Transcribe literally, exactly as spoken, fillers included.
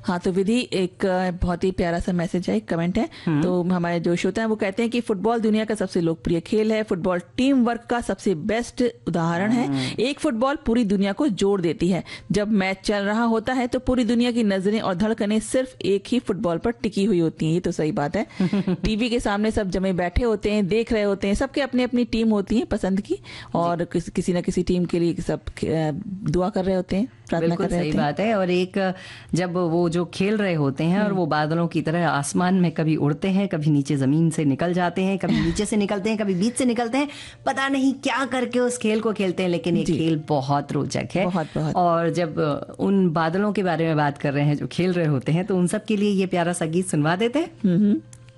हाँ, तो विधि एक अ, बहुत ही प्यारा सा मैसेज है, एक कमेंट है। तो हमारे जो श्रोता हैं वो कहते हैं कि फुटबॉल दुनिया का सबसे लोकप्रिय खेल है, फुटबॉल टीम वर्क का सबसे बेस्ट उदाहरण है। एक फुटबॉल पूरी दुनिया को जोड़ देती है। जब मैच चल रहा होता है तो पूरी दुनिया की नजरें और धड़कनें सिर्फ एक ही फुटबॉल पर टिकी हुई होती हैं। ये तो सही बात है। टीवी के सामने सब जमे बैठे होते हैं, देख रहे होते हैं, सबके अपनी अपनी टीम होती है पसंद की, और किस, किसी न किसी टीम के लिए सब अ, दुआ कर रहे होते हैं, प्रार्थना बिल्कुल कर रहे सही होते हैं। बात है। और एक जब वो जो खेल रहे होते हैं और वो बादलों की तरह आसमान में कभी उड़ते हैं, कभी नीचे जमीन से निकल जाते हैं, कभी नीचे से निकलते हैं, कभी बीच से निकलते हैं, पता नहीं क्या करके उस खेल को खेलते हैं, लेकिन ये जी। खेल बहुत रोचक है। बहुत, बहुत। और जब उन बादलों के बारे में बात कर रहे हैं जो खेल रहे होते हैं, तो उन सब के लिए ये प्यारा सा गीत सुनवा देते हैं। हम्म हम्म।